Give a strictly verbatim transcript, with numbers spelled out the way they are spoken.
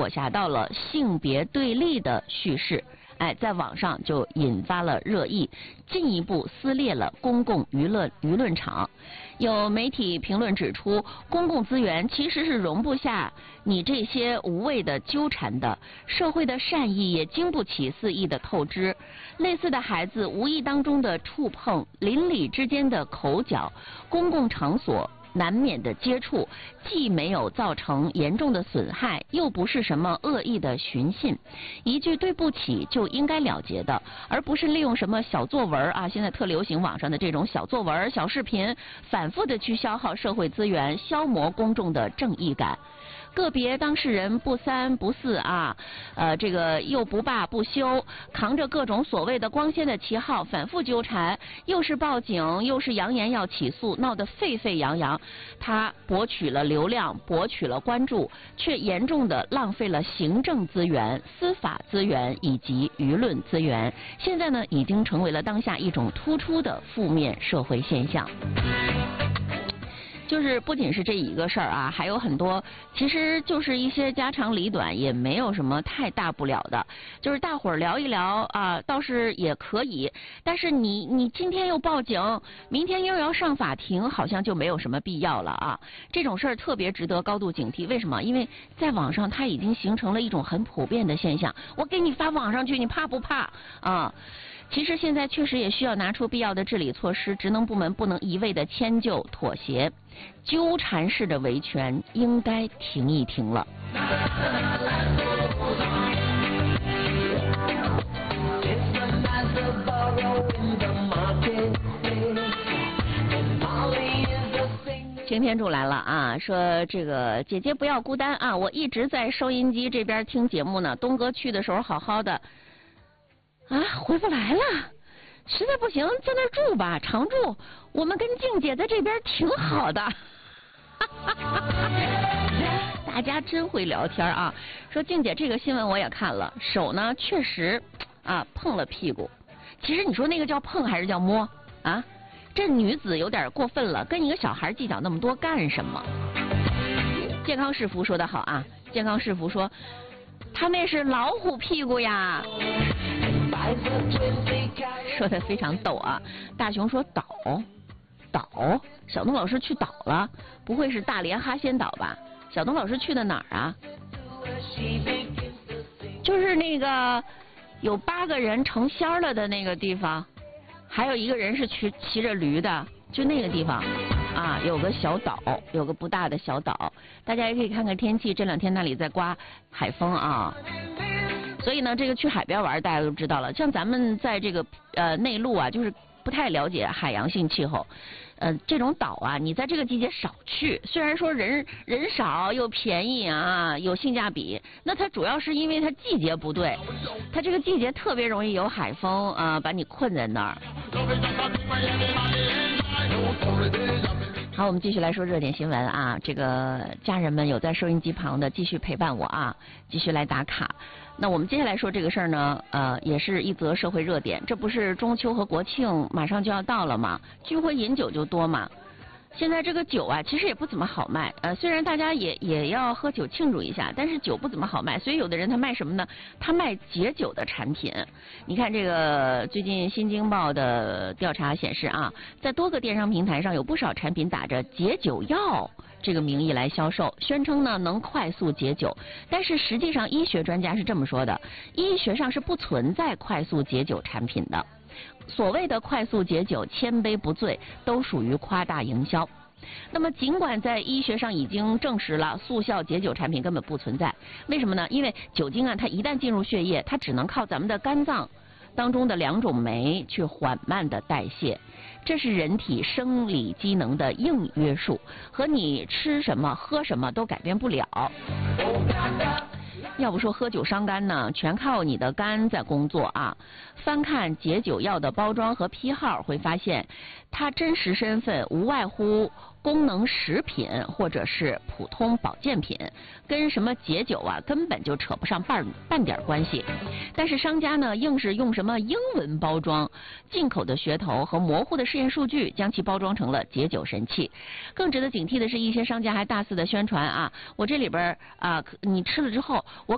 裹挟到了性别对立的叙事。哎，在网上就引发了热议，进一步撕裂了公共舆论舆论场。有媒体评论指出，公共资源其实是容不下你这些无谓的纠缠的，社会的善意也经不起肆意的透支。类似的孩子无意当中的触碰，邻里之间的口角，公共场所难免的接触，既没有造成严重的损害，又不是什么恶意的寻衅，一句对不起就应该了结的，而不是利用什么小作文啊，现在特流行网上的这种小作文、小视频，反复的去消耗社会资源，消磨公众的正义感。个别当事人不三不四啊，呃，这个又不罢不休，扛着各种所谓的光鲜的旗号反复纠缠，又是报警，又是扬言要起诉，闹得沸沸扬扬。他博取了流量，博取了关注，却严重的浪费了行政资源、司法资源以及舆论资源。现在呢，已经成为了当下一种突出的负面社会现象。就是不仅是这一个事儿啊，还有很多，其实就是一些家长里短，也没有什么太大不了的，就是大伙儿聊一聊啊，倒是也可以。但是你你今天又报警，明天又要上法庭，好像就没有什么必要了啊。这种事儿特别值得高度警惕。为什么？因为在网上它已经形成了一种很普遍的现象，我给你发网上去，你怕不怕啊？其实现在确实也需要拿出必要的治理措施，职能部门不能一味的迁就妥协，纠缠式的维权应该停一停了。晴天柱来了啊，说这个姐姐不要孤单啊，我一直在收音机这边听节目呢，东哥去的时候好好的啊，回不来了，实在不行在那儿住吧，常住。我们跟静姐在这边挺好的，大家真会聊天啊。说静姐这个新闻我也看了，手呢确实啊碰了屁股。其实你说那个叫碰还是叫摸啊？这女子有点过分了，跟一个小孩计较那么多干什么？健康是福说得好啊，健康是福说他那是老虎屁股呀。说的非常逗啊！大雄说岛岛，小东老师去岛了，不会是大连哈仙岛吧？小东老师去的哪儿啊？就是那个有八个人成仙了的那个地方，还有一个人是骑骑着驴的，就那个地方啊，有个小岛，有个不大的小岛，大家也可以看看天气，这两天那里在刮海风啊。所以呢，这个去海边玩，大家都知道了。像咱们在这个呃内陆啊，就是不太了解海洋性气候，呃，这种岛啊，你在这个季节少去。虽然说人人少又便宜啊，有性价比，那它主要是因为它季节不对，它这个季节特别容易有海风啊、呃，把你困在那儿。好，我们继续来说热点新闻啊。这个家人们有在收音机旁的继续陪伴我啊，继续来打卡。那我们接下来说这个事儿呢，呃，也是一则社会热点。这不是中秋和国庆马上就要到了吗？聚会饮酒就多嘛。现在这个酒啊，其实也不怎么好卖。呃，虽然大家也也要喝酒庆祝一下，但是酒不怎么好卖。所以有的人他卖什么呢？他卖解酒的产品。你看这个最近新京报的调查显示啊，在多个电商平台上有不少产品打着解酒药这个名义来销售，宣称呢能快速解酒。但是实际上医学专家是这么说的，医学上是不存在快速解酒产品的。所谓的快速解酒、千杯不醉都属于夸大营销。那么尽管在医学上已经证实了速效解酒产品根本不存在，为什么呢？因为酒精啊，它一旦进入血液，它只能靠咱们的肝脏当中的两种酶去缓慢的代谢，这是人体生理机能的硬约束，和你吃什么喝什么都改变不了。要不说喝酒伤肝呢，全靠你的肝在工作啊。翻看解酒药的包装和批号，会发现它真实身份无外乎功能食品或者是普通保健品，跟什么解酒啊根本就扯不上半半点关系。但是商家呢，硬是用什么英文包装、进口的噱头和模糊的试验数据，将其包装成了解酒神器。更值得警惕的是，一些商家还大肆的宣传啊，我这里边啊，你吃了之后，我